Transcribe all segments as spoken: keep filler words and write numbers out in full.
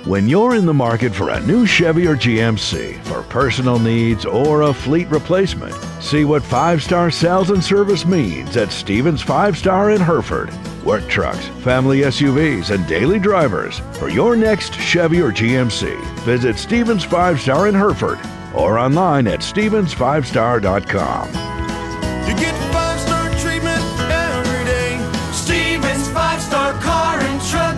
When you're in the market for a new Chevy or G M C for personal needs or a fleet replacement, see what five-star sales and service means at Stevens Five Star in Hereford. Work trucks, family S U Vs, and daily drivers. For your next Chevy or G M C, visit Stevens Five Star in Hereford or online at stevens five star dot com. You get five-star treatment every day. Stevens Five Star Car and Truck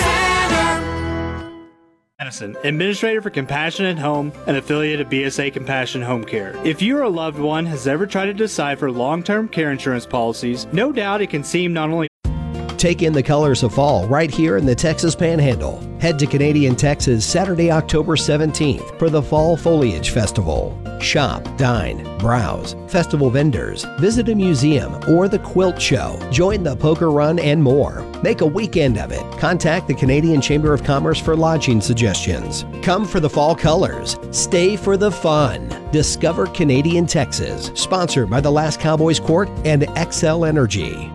Center. Madison, administrator for Compassionate Home, an affiliate of B S A Compassion Home Care. If you or a loved one has ever tried to decide for long-term care insurance policies, no doubt it can seem not only Take in the colors of fall right here in the Texas Panhandle. Head to Canadian Texas Saturday, October seventeenth for the Fall Foliage Festival. Shop, dine, browse, festival vendors, visit a museum or the quilt show, join the poker run and more. Make a weekend of it. Contact the Canadian Chamber of Commerce for lodging suggestions. Come for the fall colors. Stay for the fun. Discover Canadian Texas. Sponsored by the Last Cowboys Court and X L Energy.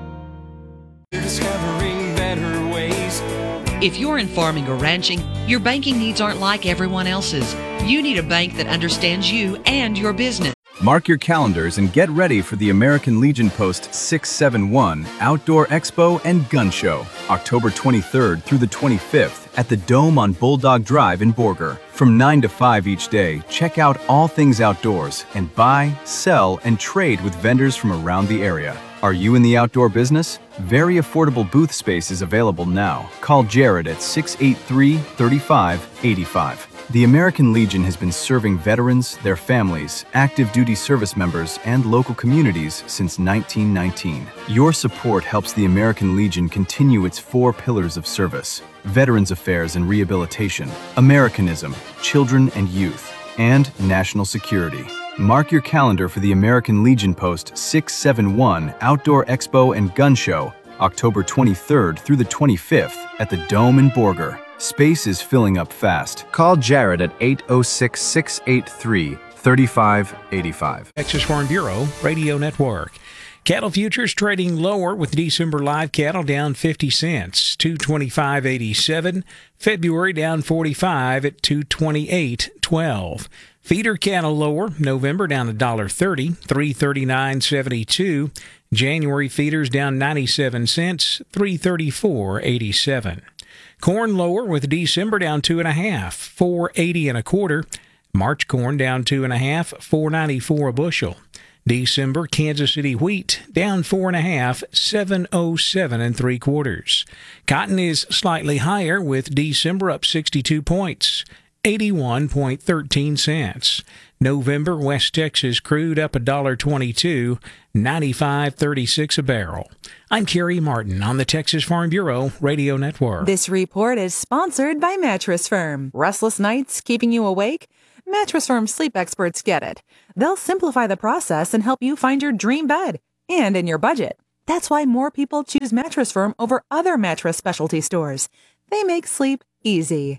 Discovering better ways. If you're in farming or ranching, your banking needs aren't like everyone else's. You need a bank that understands you and your business. Mark your calendars and get ready for the American Legion Post six seven one Outdoor Expo and Gun Show, October twenty-third through the twenty-fifth at the Dome on Bulldog Drive in Borger. From nine to five each day, check out all things outdoors and buy, sell, and trade with vendors from around the area. Are you in the outdoor business? Very affordable booth space is available now. Call Jared at six eight three, three five eight five. The American Legion has been serving veterans, their families, active duty service members, and local communities since nineteen nineteen. Your support helps the American Legion continue its four pillars of service: Veterans Affairs and Rehabilitation, Americanism, Children and Youth, and National Security. Mark your calendar for the American Legion Post six seven one Outdoor Expo and Gun Show, October twenty-third through the twenty-fifth at the Dome in Borger. Space is filling up fast. Call Jared at eight oh six, six eight three, three five eight five. Texas Farm Bureau Radio Network. Cattle futures trading lower with December live cattle down fifty cents, two twenty-five eighty-seven. February down forty-five at two twenty-eight twelve. Feeder cattle lower, November down one dollar thirty, three thirty-nine seventy-two. January feeders down ninety-seven cents, three thirty-four eighty-seven. Corn lower with December down two and a half, four eighty and a quarter. March corn down two and a half, four ninety-four a bushel. December Kansas City wheat down four and a half, seven oh seven and three quarters. Cotton is slightly higher with December up sixty-two points, eighty-one point one three cents. November West Texas crude up one dollar twenty-two, ninety-five thirty-six a barrel. I'm Kerry Martin on the Texas Farm Bureau Radio Network. This report is sponsored by Mattress Firm. Restless nights keeping you awake? Mattress Firm sleep experts get it. They'll simplify the process and help you find your dream bed and in your budget. That's why more people choose Mattress Firm over other mattress specialty stores. They make sleep easy.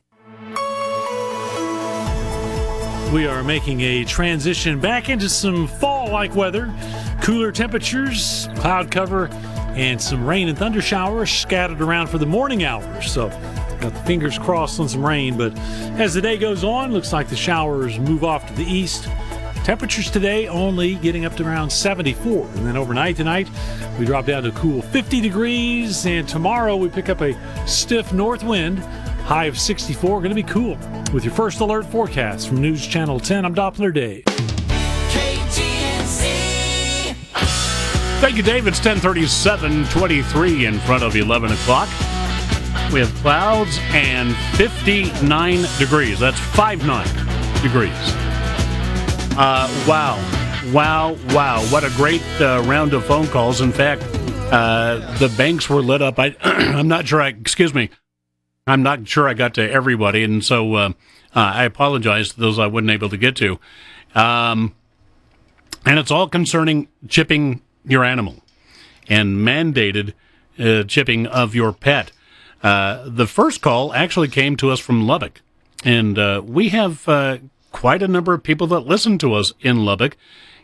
We are making a transition back into some fall-like weather. Cooler temperatures, cloud cover, and some rain and thunder showers scattered around for the morning hours. So got the fingers crossed on some rain, but as the day goes on, looks like the showers move off to the east. Temperatures today only getting up to around seventy-four, and then overnight tonight we drop down to cool fifty degrees, and tomorrow we pick up a stiff north wind, high of sixty-four. Going to be cool. With your first alert forecast from News Channel ten, I'm Doppler Dave. K G N C. Thank you, Dave. It's ten thirty-seven twenty-three in front of eleven o'clock. We have clouds and fifty-nine degrees. That's fifty-nine degrees. Uh, wow. Wow, wow. What a great uh, round of phone calls. In fact, uh, the banks were lit up. I, I'm not sure I, excuse me, I'm not sure I got to everybody, and so uh, uh, I apologize to those I wasn't able to get to. Um, and it's all concerning chipping your animal and mandated uh, chipping of your pet. Uh, the first call actually came to us from Lubbock, and uh, we have uh, quite a number of people that listen to us in Lubbock,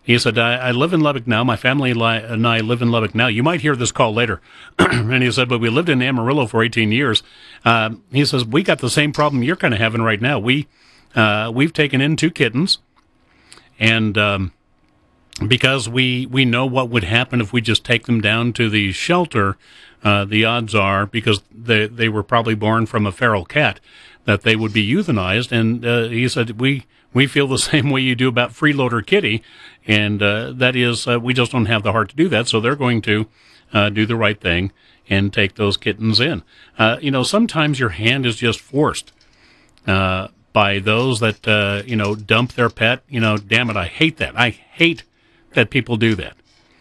He said, I, I live in Lubbock now. My family li- and I live in Lubbock now. You might hear this call later. And he said, but we lived in Amarillo for eighteen years. Uh, he says, we got the same problem you're kind of having right now. We, uh, we've taken in two kittens, and um, because we, we know what would happen if we just take them down to the shelter, uh, the odds are, because they, they were probably born from a feral cat, that they would be euthanized. And uh, he said, we... We feel the same way you do about freeloader kitty, and uh, that is, uh, we just don't have the heart to do that, so they're going to uh, do the right thing and take those kittens in. Uh, you know, sometimes your hand is just forced uh, by those that, uh, you know, dump their pet. You know, damn it, I hate that. I hate that people do that.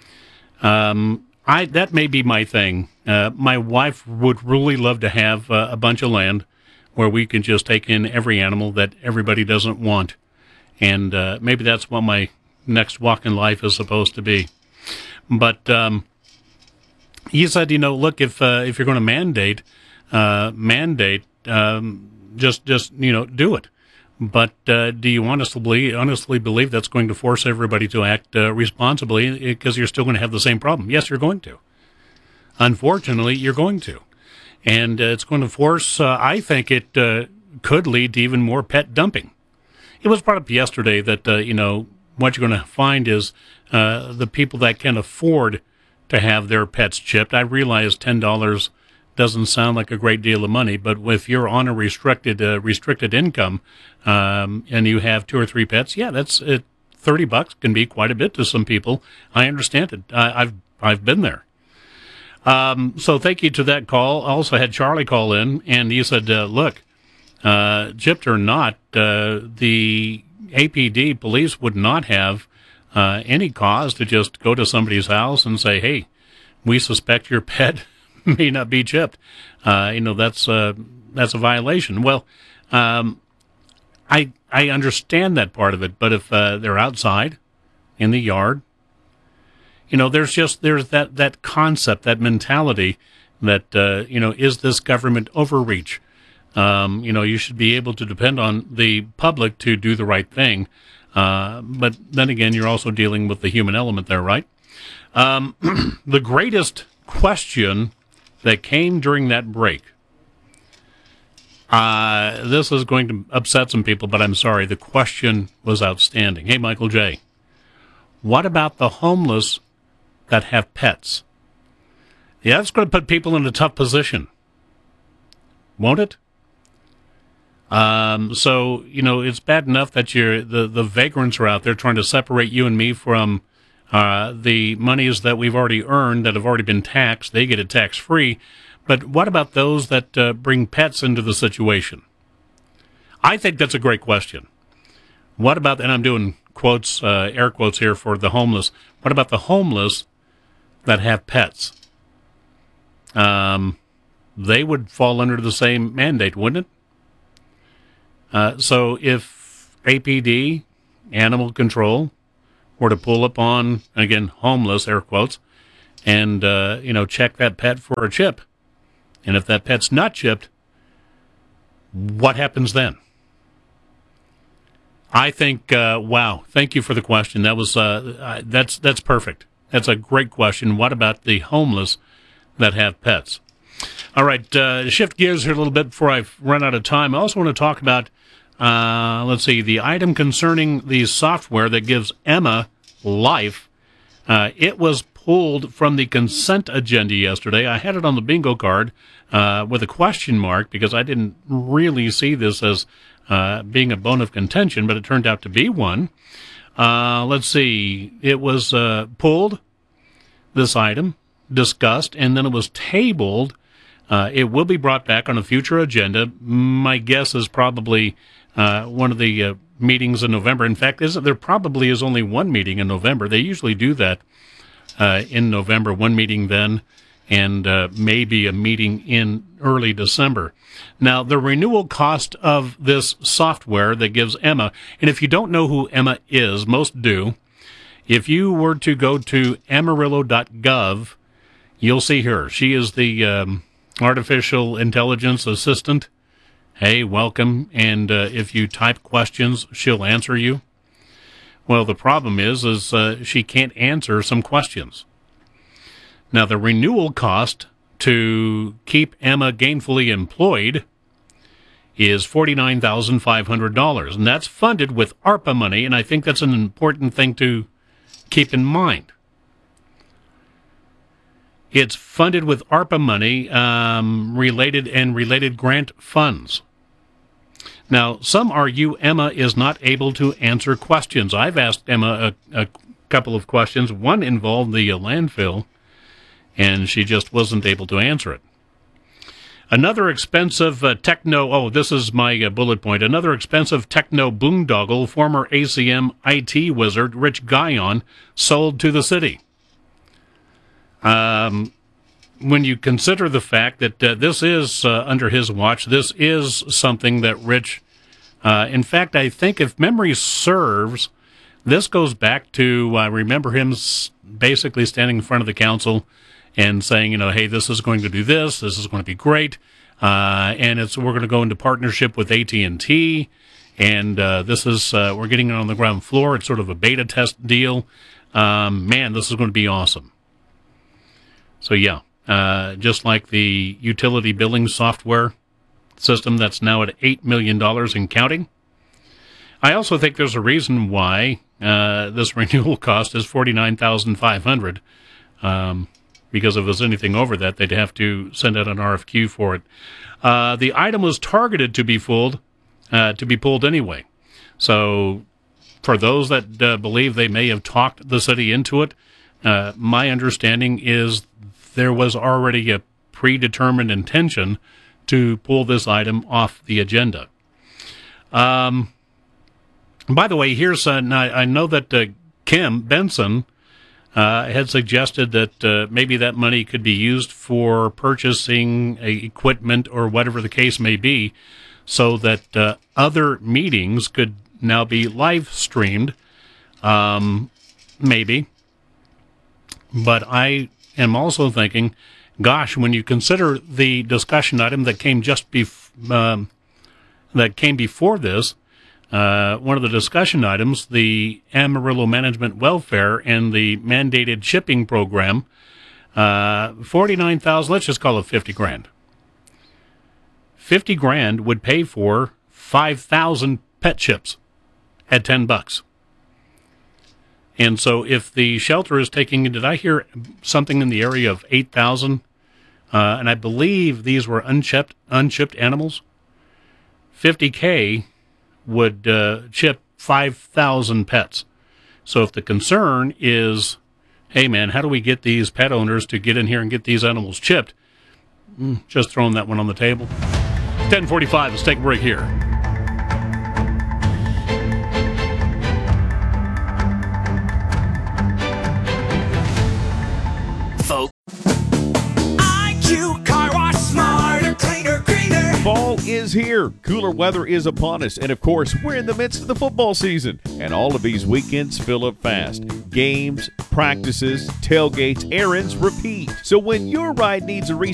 Um, I that may be my thing. Uh, my wife would really love to have uh, a bunch of land where we can just take in every animal that everybody doesn't want. And uh, maybe that's what my next walk in life is supposed to be. But um, he said, you know, look, if uh, if you're going to mandate, uh, mandate, um, just, just you know, do it. But uh, do you honestly believe, honestly believe that's going to force everybody to act uh, responsibly, because you're still going to have the same problem? Yes, you're going to. Unfortunately, you're going to. And uh, it's going to force, uh, I think it uh, could lead to even more pet dumping. It was brought up yesterday that, uh, you know, what you're going to find is uh, the people that can afford to have their pets chipped. I realize ten dollars doesn't sound like a great deal of money, but if you're on a restricted uh, restricted income um, and you have two or three pets, yeah, that's uh, thirty bucks can be quite a bit to some people. I understand it. I, I've I've been there. Um, so thank you to that call. I also had Charlie call in, and he said, uh, look, uh, chipped or not, uh, the A P D police would not have uh, any cause to just go to somebody's house and say, hey, we suspect your pet may not be chipped. Uh, you know, that's, uh, that's a violation. Well, um, I, I understand that part of it, but if uh, they're outside in the yard, you know, there's just, there's that, that concept, that mentality that, uh, you know, is this government overreach? Um, you know, you should be able to depend on the public to do the right thing. Uh, but then again, you're also dealing with the human element there, right? Um, the greatest question that came during that break, uh, this is going to upset some people, but I'm sorry. The question was outstanding. Hey, Michael J., what about the homeless that have pets? Yeah, that's going to put people in a tough position, won't it? Um, so, you know, it's bad enough that you're, the, the vagrants are out there trying to separate you and me from uh, the monies that we've already earned that have already been taxed. They get it tax-free. But what about those that uh, bring pets into the situation? I think that's a great question. What about, and I'm doing quotes, uh, air quotes here for the homeless, what about the homeless that have pets? Um, they would fall under the same mandate, wouldn't it? Uh, so if A P D, animal control, were to pull up on, again, homeless, air quotes, and, uh, you know, check that pet for a chip, and if that pet's not chipped, what happens then? I think, uh, wow, thank you for the question. That was, uh, uh, that's, that's perfect. That's a great question. What about the homeless that have pets? All right, uh, shift gears here a little bit before I run out of time. I also want to talk about, uh, let's see, the item concerning the software that gives Emma life. Uh, it was pulled from the consent agenda yesterday. I had it on the bingo card uh, with a question mark because I didn't really see this as uh, being a bone of contention, but it turned out to be one. Uh, let's see, it was uh, pulled, this item, discussed, and then it was tabled. Uh, it will be brought back on a future agenda. My guess is probably uh, one of the uh, meetings in November. In fact, is, there probably is only one meeting in November. They usually do that uh, in November, one meeting then, and uh, maybe a meeting in early December. Now, the renewal cost of this software that gives Emma, and if you don't know who Emma is, most do, if you were to go to amarillo dot gov, you'll see her. She is the um, artificial intelligence assistant. Hey, welcome. And uh, if you type questions, she'll answer you. Well, the problem is, is uh, she can't answer some questions. Now, the renewal cost to keep Emma gainfully employed is forty-nine thousand five hundred dollars, and that's funded with ARPA money, and I think that's an important thing to keep in mind. It's funded with ARPA money, um, related and related grant funds. Now, some argue Emma is not able to answer questions. I've asked Emma a, a couple of questions. One involved the uh, landfill, and she just wasn't able to answer it. Another expensive uh, techno, oh, this is my uh, bullet point. Another expensive techno boondoggle, former A C M I T wizard Rich Guyon, sold to the city. Um, when you consider the fact that uh, this is, uh, under his watch, this is something that Rich, uh, in fact, I think if memory serves, this goes back to, I uh, remember him s- basically standing in front of the council and saying, you know, hey, this is going to do this, this is going to be great, uh, and it's we're going to go into partnership with A T and T, and uh, this is, uh, we're getting it on the ground floor. It's sort of a beta test deal. Um, man, this is going to be awesome. So, yeah, uh, just like the utility billing software system that's now at eight million dollars and counting. I also think there's a reason why uh, this renewal cost is forty-nine thousand five hundred dollars. Um, because if there's anything over that, they'd have to send out an R F Q for it. Uh, the item was targeted to be pulled, uh, to be pulled anyway. So for those that uh, believe they may have talked the city into it, uh, my understanding is there was already a predetermined intention to pull this item off the agenda. Um, by the way, here's uh, I know that uh, Kim Benson uh, had suggested that uh, maybe that money could be used for purchasing uh, equipment or whatever the case may be, so that uh, other meetings could now be live streamed. Um, maybe, but I am also thinking, gosh, when you consider the discussion item that came just bef- um, that came before this, uh, one of the discussion items, the Amarillo Management Welfare and the mandated shipping program, uh, forty-nine thousand. Let's just call it fifty grand. Fifty grand would pay for five thousand pet chips at ten bucks. And so if the shelter is taking, did I hear something in the area of eight thousand? Uh, and I believe these were unchipped, unchipped animals. fifty K would uh, chip five thousand pets. So if the concern is, hey man, how do we get these pet owners to get in here and get these animals chipped? Mm, just throwing that one on the table. ten forty-five, let's take a break here. Fall is here. Cooler weather is upon us. And of course, we're in the midst of the football season. And all of these weekends fill up fast. Games, practices, tailgates, errands, repeat. So when your ride needs a reset,